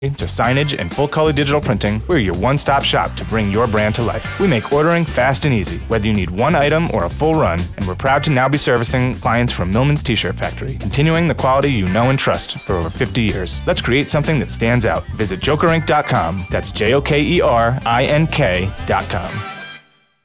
to signage and full-color digital printing, we're your one-stop shop to bring your brand to life. We make ordering fast and easy, whether you need one item or a full run, and we're proud to now be servicing clients from Millman's T-shirt factory, continuing the quality you know and trust for over 50 years. Let's create something that stands out. Visit jokerinc.com. That's JOKERINK.com.